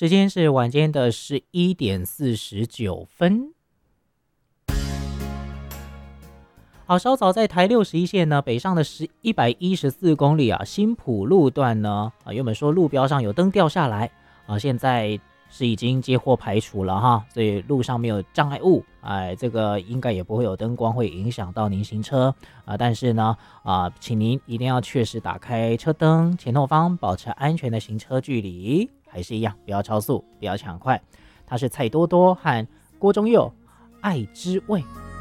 时间是晚间的11:49。好，稍早在台61线呢北上的114公里啊，新埔路段呢原本说路标上有灯掉下来啊，现在是已经接获排除了哈，所以路上没有障碍物，这个应该也不会有灯光会影响到您行车啊。但是呢请您一定要确实打开车灯，前后方保持安全的行车距离，还是一样不要超速，不要抢快。他是蔡多多和郭宗佑，爱之味。